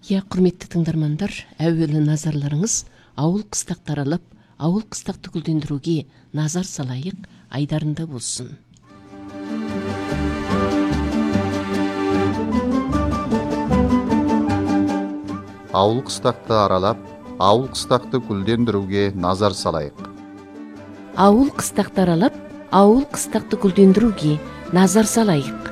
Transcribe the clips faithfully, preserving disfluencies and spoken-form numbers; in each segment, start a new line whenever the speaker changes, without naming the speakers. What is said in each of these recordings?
Я, құрметті тыңдармандар, әуелі назарларыңыз ауыл қыстақты аралап, ауыл қыстақты гүлдендіруге назар салайық айдарында болсын.
Ауыл қыстақты аралап, ауыл қыстақты гүлдендіруге назар салайық.
Ауыл қыстақты аралап, ауыл қыстақты гүлдендіруге назар салайық.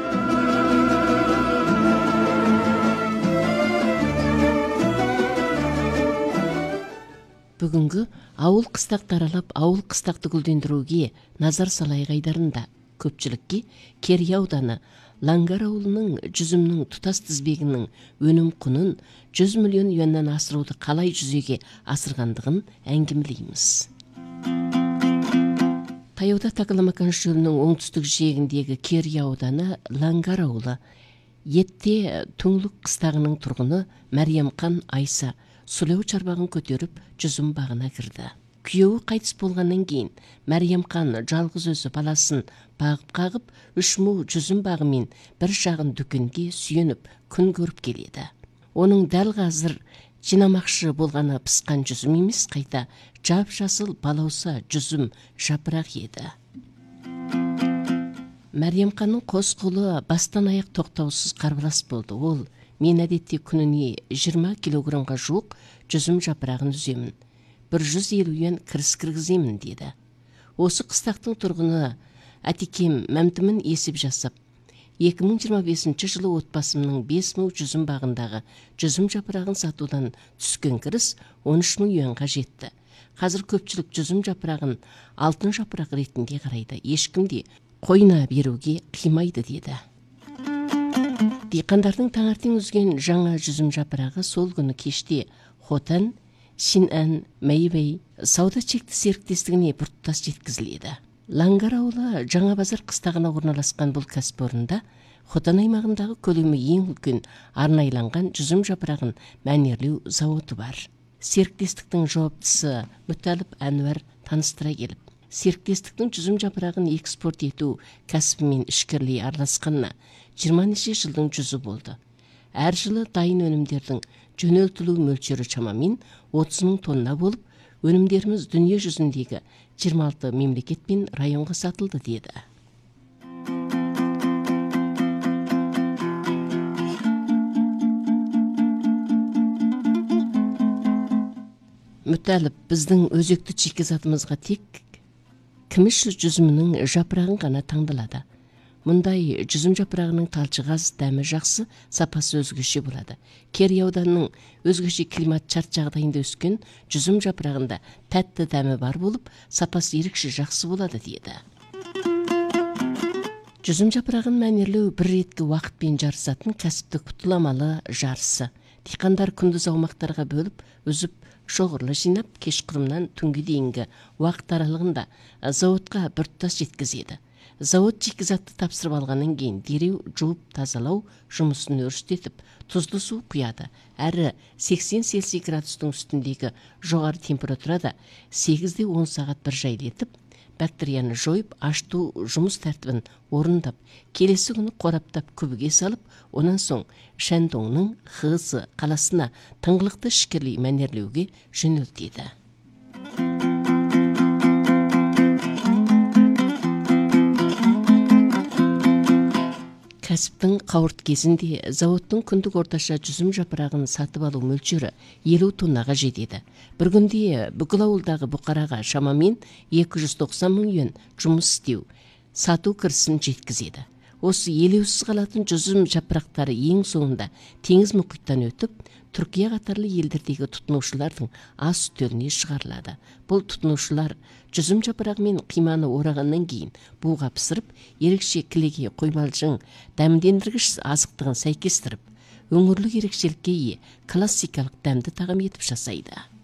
Бүгінгі ауыл қыстақты аралап, ауыл қыстақты гүлдендіруге назар салайық айдарында көпшілікке Керей ауданы Лангар ауылының жүзімнің тұтас тізбегінің өнім құнын жүз миллион юаннан асыруды қалай жүзеге асырғандығын әңгімелейміз. Таяуда Такаламакан шөлінің оңтүстік жиегіндегі Керей ауданы Лангар ауылы етте Түңлік қыстағының тұрғыны Мәриямқан Айса сұлау чарбағын көтеріп жүзім бағына кірді. Күйеуі қайтыс болғаннан кейін Мәриямқан жалғыз өзі баласын бағып қағып, үш му жүзім бағы мен бір шағын дүкенге сүйеніп күн көріп келеді. Оның дәл қазір жинамақшы болғаны пысқан жүзім емес, қайта жап-жасыл балауса жүзім жапырақ еді. Мәриямқанның қос қолы бастан аяқ тоқтаусыз қарбалас болды. Ол: мен әдетте күніне жиырма килограмға жуық жүзім жапырағын үземін. бір жүз елу юан кіріс кіргіземін деді. Осы қыстақтың тұрғыны Атекем мәмтімін есеп жасап, екі мың жиырма бесінші жылы отбасымның бес мың жүзім бағындағы жүзім жапырағын сатудан түскен кіріс он үш мың юанға жетті. Қазір көпшілік жүзім жапырағын алтын жапырақ ретінде қарайды. Ешкімде қойна беруге қимайды деді. Диқандардың таңертең үзген жаңа жүзім жапырағы сол күні кеште Хотан, Шинән, Мәйвей сауда чекті серіктестігіне біртұтас жеткізіледі. Лангар ауылы жаңа базар қыстағына орналасқан бұл кәсіпорында Хотан аймағындағы көлемі ең үлкен арнайланған жүзім жапырағын мәнерлеу зауыты бар. Серіктестіктің жауаптысы Мүтәліп Әнуар таныстыра келіп, серіктестіктің жүзім жапырағын экспорт ету кәсібімен ішкерлей араласқанына жиырма неше жылдың жүзі болды. Әр жылы дайын өнімдердің жөнелтілу мөлшері шамамен отыз мың тонна болып, өнімдеріміз дүние жүзіндегі жиырма алты мемлекет пен районға сатылды деді. Мүтәліп, біздің өзекті шикізатымызға тек кіміш жүзімінің жапырағын ғана таңдалады. Мұндай жүзім жапырағының талшығаз дәмі жақсы, сапасы өзгеше болады. Керей ауданының өзгеше климат шарт жағдайында өскен жүзім жапырағында тәтті дәмі бар болып, сапасы ерекше жақсы болады деді. Жүзім жапырағын мәнерлеу бір реткі уақытпен жарысатын кәсіптік құтыламалы жарысы. Диқандар күндіз аумақтарға бөліп, үзіп, шоғырлы жинап, кешқұрымнан түнге дейінгі уақыт аралығында зауытқа біртұтас жеткізеді. Зауыт шикізатты тапсырып алғаннан кейін дереу жуып тазалау жұмысын өрістетіп, тұзды су құяды. Әрі сексен цельсий градустың үстіндегі жоғары температурада сегіз де он сағат бір жайлетіп, бактерияны жойып, ашту жұмыс тәртібін орындап, келесі күні қораптап күбіге салып, онан соң Шәндоңның Хызы қаласына тыңғылықты ішкерлей мәнерлеуге жөнелтеді. Кәсіптің қауырт кезінде зауыттың күндік орташа жүзім жапырағын сатып алу мөлшері елу тоннаға жетеді. Бір күнде бүкіл ауылдағы бұқараға шамамен екі жүз тоқсан мың юан жұмыс істеу, сату кірісін жеткізеді. Осы елеусіз қалатын жүзім жапырақтары ең соңында теңіз мұхиттан өтіп, Түркия қатарлы елдердегі тұтынушылардың ас үстеліне шығарылады. Бұл тұтынушылар жүзім жапырағы мен қиманы орағаннан кейін буға пісіріп, ерекше кілеге қоймалжың дәмдендіргіш азықтығын сәйкестіріп, өңірлік ерекшелікке ие классикалық дәмді тағам етіп жасайды.